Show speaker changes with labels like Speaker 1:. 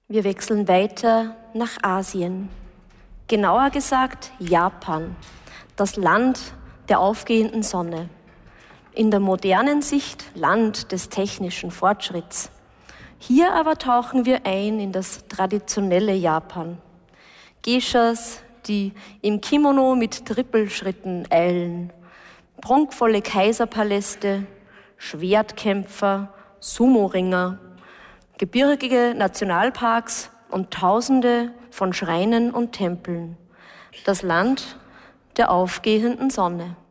Speaker 1: Wir wechseln weiter nach Asien. Genauer gesagt Japan, das Land der aufgehenden Sonne. In der modernen Sicht Land des technischen Fortschritts. Hier aber tauchen wir ein in das traditionelle Japan. Geishas, die im Kimono mit Trippelschritten eilen, prunkvolle Kaiserpaläste, Schwertkämpfer, Sumo-Ringer, gebirgige Nationalparks und Tausende von Schreinen und Tempeln. Das Land der aufgehenden Sonne.